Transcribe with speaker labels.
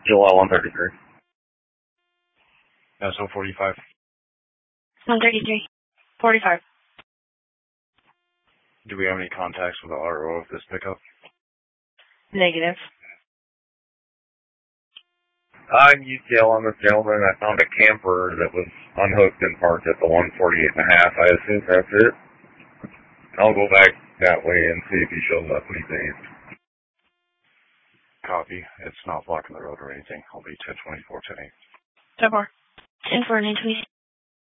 Speaker 1: July 133.
Speaker 2: SO 45.
Speaker 3: 133. 45.
Speaker 2: Do we have any contacts with the RO of this pickup?
Speaker 3: Negative.
Speaker 1: I'm UTL on this gentleman. I found a camper that was unhooked and parked at the 148.5. I assume that's it. I'll go back that way and see if he shows up when he's in.
Speaker 2: Copy. It's not blocking the road or anything. I'll be 1024 today.
Speaker 3: So far. 10 for 928.